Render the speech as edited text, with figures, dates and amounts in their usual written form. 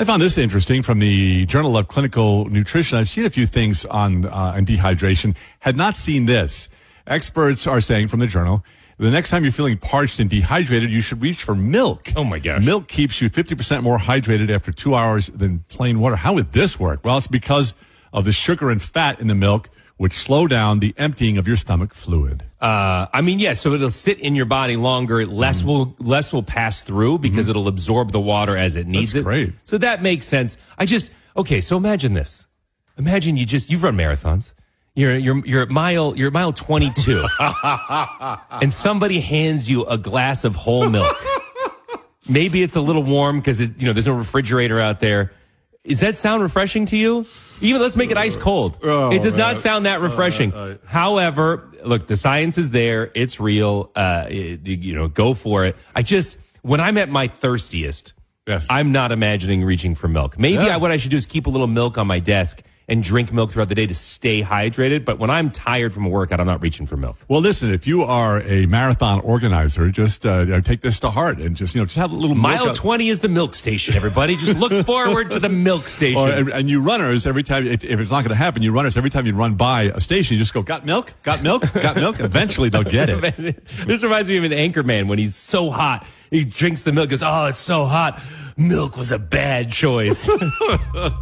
I found this interesting from the Journal of Clinical Nutrition. I've seen a few things on dehydration. Had not seen this. Experts are saying from the journal, the next time you're feeling parched and dehydrated, you should reach for milk. Oh, my gosh. Milk keeps you 50% more hydrated after 2 hours than plain water. How would this work? Well, it's because of the sugar and fat in the milk, which slow down the emptying of your stomach fluid. So it'll sit in your body longer. Less will pass through because it'll absorb the water as it needs That's it. great. So that makes sense. So imagine this. Imagine you've run marathons. You're at mile 22, and somebody hands you a glass of whole milk. Maybe it's a little warm because there's no refrigerator out there. Does that sound refreshing to you? Even let's make it ice cold. It does not sound that refreshing. However, look, the science is there. It's real. Go for it. When I'm at my thirstiest, yes, I'm not imagining reaching for milk. Maybe what I should do is keep a little milk on my desk and drink milk throughout the day to stay hydrated. But when I'm tired from a workout, I'm not reaching for milk. Well, listen, if you are a marathon organizer, just take this to heart and just have a little Mile 20 is the milk station, everybody. Just look forward to the milk station. And you runners, every time, if it's not going to happen, you runners, every time you run by a station, you just go, got milk, got milk, got milk. Eventually they'll get it. This reminds me of an anchor man when he's so hot. He drinks the milk, goes, oh, it's so hot. Milk was a bad choice.